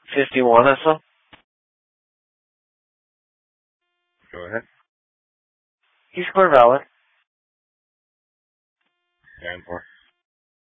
51 or so? Go ahead. East Square Valid. And more.